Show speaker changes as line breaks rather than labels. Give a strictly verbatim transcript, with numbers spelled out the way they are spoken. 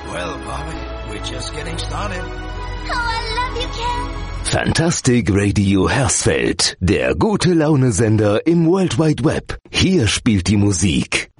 Well, Bobby, we're just getting started.
Oh, I love you, Ken.
Fantastic Radio Hersfeld, der gute Laune-Sender im World Wide Web. Hier spielt die Musik